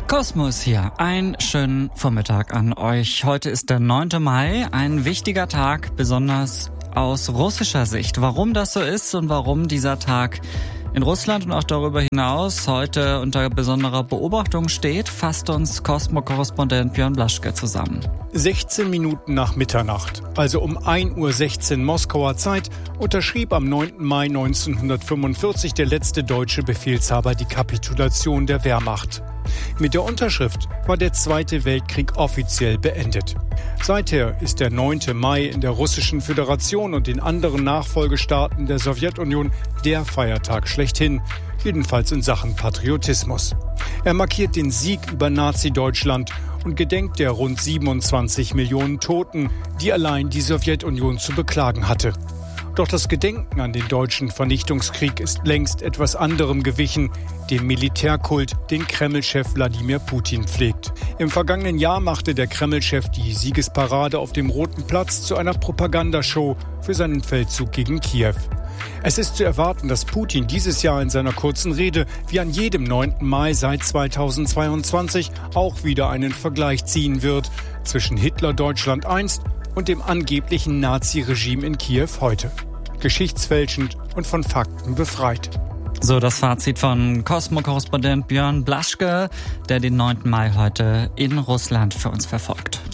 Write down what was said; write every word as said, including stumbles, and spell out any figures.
Kosmos hier. Einen schönen Vormittag an euch. Heute ist der neunte Mai, ein wichtiger Tag, besonders aus russischer Sicht. Warum das so ist und warum dieser Tag in Russland und auch darüber hinaus heute unter besonderer Beobachtung steht, fasst uns Kosmo-Korrespondent Björn Blaschke zusammen. sechzehn Minuten nach Mitternacht, also um ein Uhr sechzehn Moskauer Zeit, unterschrieb am neunten Mai neunzehnhundertfünfundvierzig der letzte deutsche Befehlshaber die Kapitulation der Wehrmacht. Mit der Unterschrift war der Zweite Weltkrieg offiziell beendet. Seither ist der neunte Mai in der Russischen Föderation und den anderen Nachfolgestaaten der Sowjetunion der Feiertag schlechthin, jedenfalls in Sachen Patriotismus. Er markiert den Sieg über Nazi-Deutschland und gedenkt der rund siebenundzwanzig Millionen Toten, die allein die Sowjetunion zu beklagen hatte. Doch das Gedenken an den deutschen Vernichtungskrieg ist längst etwas anderem gewichen, dem Militärkult, den Kreml-Chef Wladimir Putin pflegt. Im vergangenen Jahr machte der Kreml-Chef die Siegesparade auf dem Roten Platz zu einer Propagandashow für seinen Feldzug gegen Kiew. Es ist zu erwarten, dass Putin dieses Jahr in seiner kurzen Rede, wie an jedem neunten Mai seit zweitausendzweiundzwanzig, auch wieder einen Vergleich ziehen wird zwischen Hitler-Deutschland einst und dem angeblichen Nazi-Regime in Kiew heute. Geschichtsfälschend und von Fakten befreit. So das Fazit von Kosmo-Korrespondent Björn Blaschke, der den neunten Mai heute in Russland für uns verfolgt.